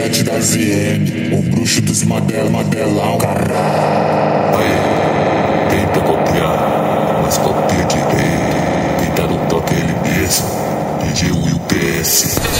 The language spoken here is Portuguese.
7 da ZN, o bruxo dos Madelão, caralho. Aí, tenta copiar, mas copia direito. Tenta no toque ele mesmo, DJ Will PS.